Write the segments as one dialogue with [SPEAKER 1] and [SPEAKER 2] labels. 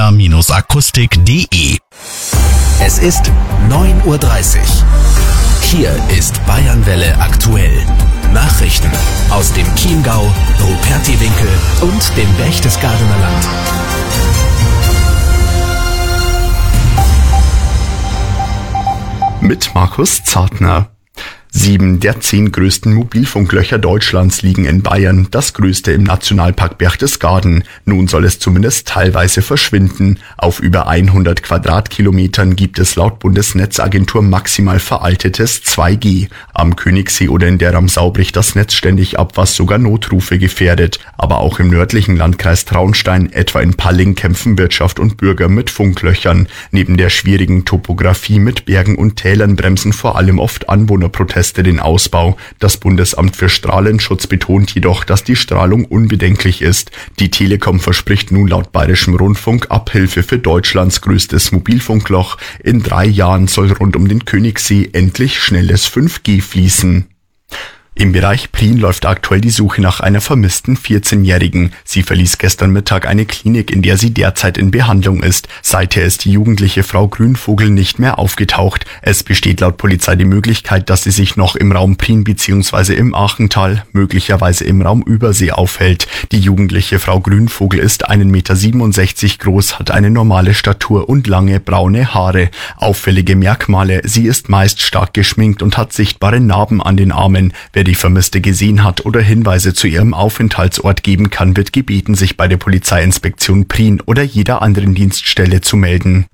[SPEAKER 1] mdr-akustik.de.
[SPEAKER 2] Es ist 9:30 Uhr. Hier ist Bayernwelle aktuell. Nachrichten aus dem Chiemgau, Rupertiwinkel und dem Berchtesgadener Land.
[SPEAKER 3] Mit Markus Zartner. 7 der 10 größten Mobilfunklöcher Deutschlands liegen in Bayern, das größte im Nationalpark Berchtesgaden. Nun soll es zumindest teilweise verschwinden. Auf über 100 Quadratkilometern gibt es laut Bundesnetzagentur maximal veraltetes 2G. Am Königssee oder in der Ramsau bricht das Netz ständig ab, was sogar Notrufe gefährdet. Aber auch im nördlichen Landkreis Traunstein, etwa in Palling, kämpfen Wirtschaft und Bürger mit Funklöchern. Neben der schwierigen Topografie mit Bergen und Tälern bremsen vor allem oft Anwohnerproteste den Ausbau. Das Bundesamt für Strahlenschutz betont jedoch, dass die Strahlung unbedenklich ist. Die Telekom verspricht nun laut Bayerischem Rundfunk Abhilfe für Deutschlands größtes Mobilfunkloch. In 3 Jahren soll rund um den Königssee endlich schnelles 5G fließen. Im Bereich Prien läuft aktuell die Suche nach einer vermissten 14-Jährigen. Sie verließ gestern Mittag eine Klinik, in der sie derzeit in Behandlung ist. Seither ist die jugendliche Frau Grünvogel nicht mehr aufgetaucht. Es besteht laut Polizei die Möglichkeit, dass sie sich noch im Raum Prien bzw. im Achental, möglicherweise im Raum Übersee aufhält. Die jugendliche Frau Grünvogel ist 1,67 Meter groß, hat eine normale Statur und lange braune Haare. Auffällige Merkmale: sie ist meist stark geschminkt und hat sichtbare Narben an den Armen. Wer die Vermisste gesehen hat oder Hinweise zu ihrem Aufenthaltsort geben kann, wird gebeten, sich bei der Polizeiinspektion Prien oder jeder anderen Dienststelle zu melden.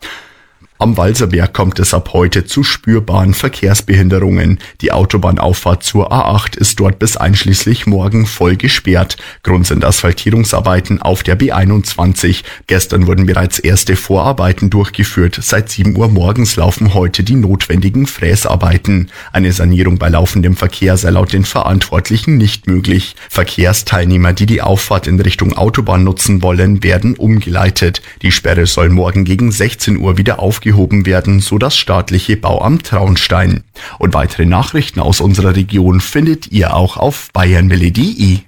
[SPEAKER 3] Am Walserberg kommt es ab heute zu spürbaren Verkehrsbehinderungen. Die Autobahnauffahrt zur A8 ist dort bis einschließlich morgen voll gesperrt. Grund sind Asphaltierungsarbeiten auf der B21. Gestern wurden bereits erste Vorarbeiten durchgeführt. Seit 7 Uhr morgens laufen heute die notwendigen Fräsarbeiten. Eine Sanierung bei laufendem Verkehr sei laut den Verantwortlichen nicht möglich. Verkehrsteilnehmer, die die Auffahrt in Richtung Autobahn nutzen wollen, werden umgeleitet. Die Sperre soll morgen gegen 16 Uhr wieder aufgehoben werden, so das staatliche Bauamt Traunstein. Und weitere Nachrichten aus unserer Region findet ihr auch auf bayernwelle.de.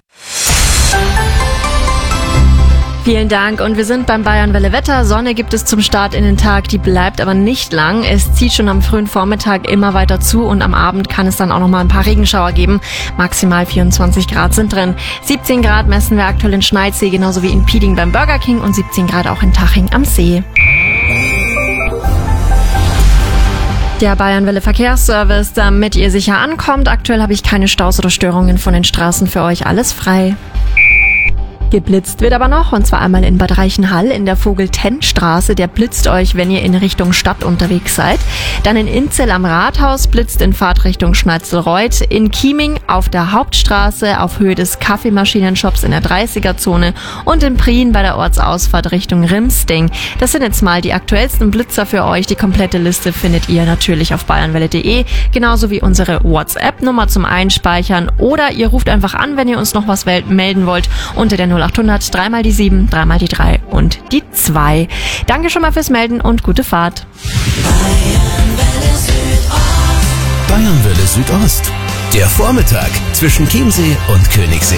[SPEAKER 4] Vielen Dank und wir sind beim Bayernwelle Wetter. Sonne gibt es zum Start in den Tag, die bleibt aber nicht lang. Es zieht schon am frühen Vormittag immer weiter zu und am Abend kann es dann auch noch mal ein paar Regenschauer geben. Maximal 24 Grad sind drin. 17 Grad messen wir aktuell in Schneidsee, genauso wie in Pieding beim Burger King und 17 Grad auch in Taching am See. Der Bayernwelle Verkehrsservice, damit ihr sicher ankommt. Aktuell habe ich keine Staus oder Störungen von den Straßen für euch. Alles frei. Geblitzt wird aber noch, und zwar einmal in Bad Reichenhall in der Vogel-Tenn-Straße. Der blitzt euch, wenn ihr in Richtung Stadt unterwegs seid. Dann in Inzell am Rathaus blitzt in Fahrtrichtung Schneizelreuth. In Chieming auf der Hauptstraße auf Höhe des Kaffeemaschinenshops in der 30er-Zone und in Prien bei der Ortsausfahrt Richtung Rimsting. Das sind jetzt mal die aktuellsten Blitzer für euch. Die komplette Liste findet ihr natürlich auf bayernwelle.de, genauso wie unsere WhatsApp-Nummer zum Einspeichern, oder ihr ruft einfach an, wenn ihr uns noch was melden wollt, unter der 0800 3 mal die 7, 3 mal die 3 und die 2. Danke schon mal fürs Melden und gute Fahrt.
[SPEAKER 2] Bayernwelle Südost. Der Vormittag zwischen Chiemsee und Königssee.